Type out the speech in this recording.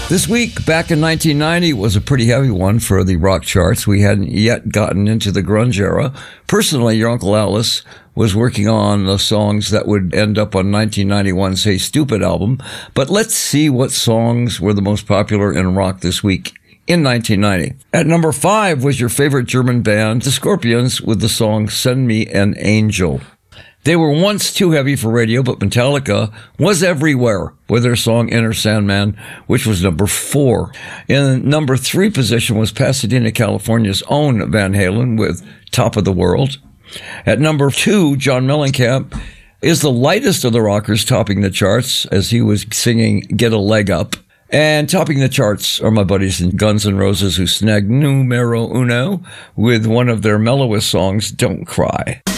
This week, back in 1990, was a pretty heavy one for the rock charts. We hadn't yet gotten into the grunge era. Personally, your Uncle Alice was working on the songs that would end up on 1991's Hey Stupid album. But let's see what songs were the most popular in rock this week in 1990. At number 5 was your favorite German band, the Scorpions, with the song Send Me an Angel. They were once too heavy for radio, but Metallica was everywhere with their song Enter Sandman, which was number 4. In number 3 position was Pasadena, California's own Van Halen with Top of the World. At number 2, John Mellencamp is the lightest of the rockers, topping the charts as he was singing Get a Leg Up. And topping the charts are my buddies in Guns N' Roses, who snagged numero uno with one of their mellowest songs, Don't Cry.